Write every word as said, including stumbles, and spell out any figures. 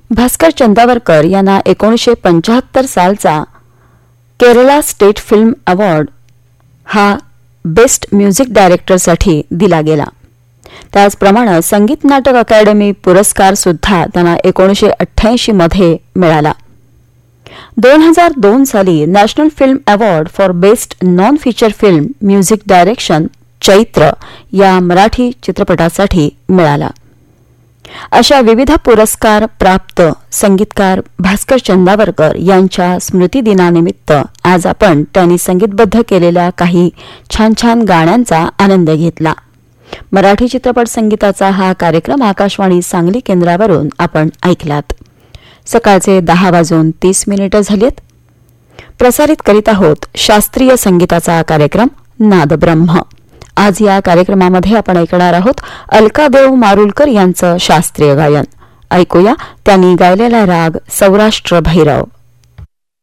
भास्कर चंदावरकर यांना एकोणीसशे पंच्याहत्तर सालचा केरला स्टेट फिल्म अवॉर्ड हा बेस्ट म्युझिक डायरेक्टरसाठी दिला गेला. त्याचप्रमाणे संगीत नाटक अकादमी पुरस्कार सुद्धा त्यांना एकोणीसशे अठ्ठ्याऐंशी मध्ये मिळाला. दोन हजार दोन साली national film award for best non feature film music direction चैत्र या मराठी चित्रपटासाठी मिळाला. अशा विविध पुरस्कार प्राप्त संगीतकार भास्कर चंदावरकर यांच्या स्मृतिदिनानिमित्त आज आपण त्यांनी संगीतबद्ध केलेल्या काही छान छान गाण्यांचा आनंद घेतला. मराठी चित्रपट संगीताचा हा कार्यक्रम आकाशवाणी सांगली केंद्रावरून आपण ऐकलात. सकाळचे दहा वाजून तीस मिनिटं झालीत. प्रसारित करीत आहोत शास्त्रीय संगीताचा कार्यक्रम नादब्रह्म. आज या कार्यक्रमामध्ये आपण ऐकणार आहोत अलकादेव मारुलकर यांचं शास्त्रीय गायन. ऐकूया त्यांनी गायलेला राग सौराष्ट्र भैरव.